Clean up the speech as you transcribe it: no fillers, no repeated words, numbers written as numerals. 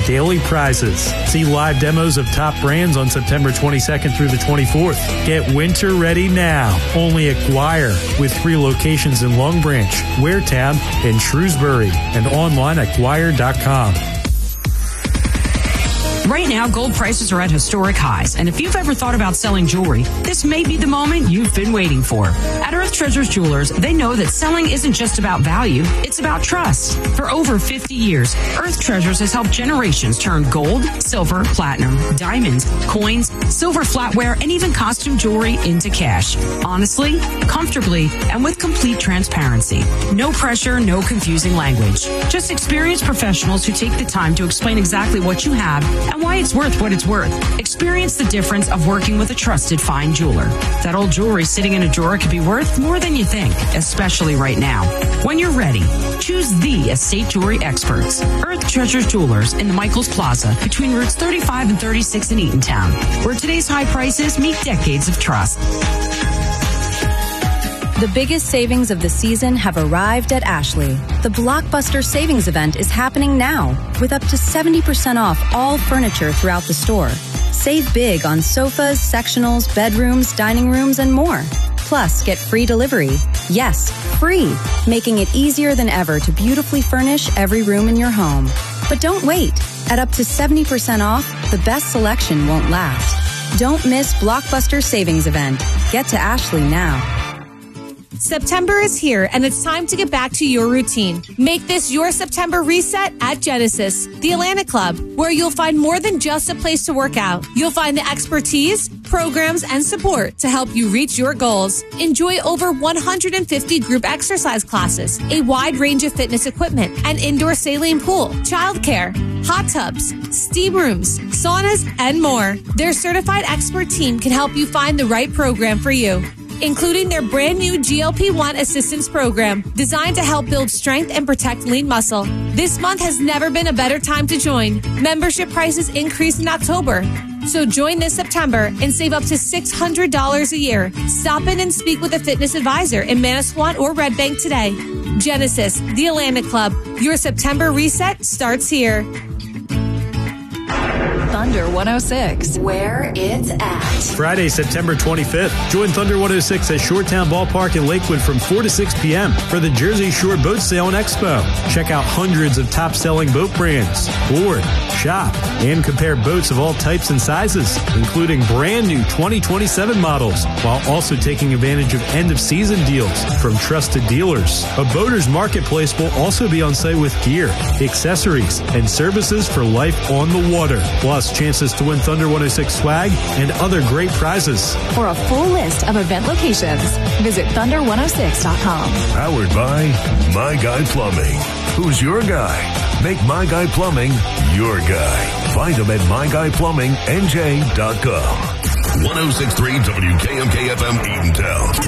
daily prizes. See live demos of top brands on September 22nd through the 24th. Get winter ready now. Only at Guire, with 3 locations in Long Branch, Waretown, and Shrewsbury, and online at Guire.com. Right now, gold prices are at historic highs, and if you've ever thought about selling jewelry, this may be the moment you've been waiting for. At Earth Treasures Jewelers, they know that selling isn't just about value, it's about trust. For over 50 years, Earth Treasures has helped generations turn gold, silver, platinum, diamonds, coins, silver flatware, and even costume jewelry into cash. Honestly, comfortably, and with complete transparency. No pressure, no confusing language. Just experienced professionals who take the time to explain exactly what you have and why it's worth what it's worth. Experience the difference of working with a trusted fine jeweler. That old jewelry sitting in a drawer could be worth more than you think, especially right now. When you're ready, choose the estate jewelry experts. Earth Treasures Jewelers in the Michaels Plaza between routes 35 and 36 in Eatontown, where today's high prices meet decades of trust. The biggest savings of the season have arrived at Ashley. The Blockbuster Savings Event is happening now with up to 70% off all furniture throughout the store. Save big on sofas, sectionals, bedrooms, dining rooms, and more. Plus, get free delivery. Yes, free, making it easier than ever to beautifully furnish every room in your home. But don't wait. At up to 70% off, the best selection won't last. Don't miss Blockbuster Savings Event. Get to Ashley now. September is here, and it's time to get back to your routine. Make this your September reset at Genesis, the Atlanta Club, where you'll find more than just a place to work out. You'll find the expertise, programs, and support to help you reach your goals. Enjoy over 150 group exercise classes, a wide range of fitness equipment, an indoor saline pool, childcare, hot tubs, steam rooms, saunas, and more. Their certified expert team can help you find the right program for you, including their brand new GLP-1 assistance program designed to help build strength and protect lean muscle. This month has never been a better time to join. Membership prices increase in October, so join this September and save up to $600 a year. Stop in and speak with a fitness advisor in Manasquan or Red Bank today. Genesis, the Atlanta Club. Your September reset starts here. Thunder 106, where it's at. Friday, September 25th. Join Thunder 106 at Shoretown Ballpark in Lakewood from 4 to 6 p.m. for the Jersey Shore Boat Sale and Expo. Check out hundreds of top-selling boat brands, board, shop, and compare boats of all types and sizes, including brand new 2027 models, while also taking advantage of end-of-season deals from trusted dealers. A boater's marketplace will also be on site with gear, accessories, and services for life on the water, plus chances to win Thunder 106 swag and other great prizes. For a full list of event locations, visit thunder106.com. Powered by My Guy Plumbing. Who's your guy? Make My Guy Plumbing your guy. Find them at myguyplumbingnj.com. 106.3 WKMK FM Eatontown.